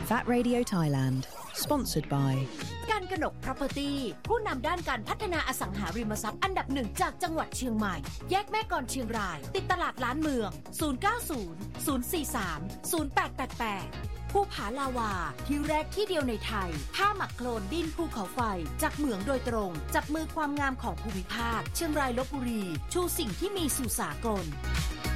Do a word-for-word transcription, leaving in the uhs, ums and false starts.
V A T Radio Thailand Sponsored by การกนก Property ผู้นำด้านการพัฒนาอสังหาริมทรัพย์อันดับหนึ่งจากจังหวัดเชียงใหม่แยกแม่กลเชียงรายติดตลาดล้านเมืองศูนย์ เก้า ศูนย์ ศูนย์ สี่ สาม ศูนย์ แปด แปด แปดภูผาลาวาที่แรกที่เดียวในไทยผ้าหมักโคลนดินภูเขาไฟจากเหมืองโดยตรงจับมือความงามของภูมิภาคเชียงรายลพบุรีชูสิ่งที่มีสู่สากล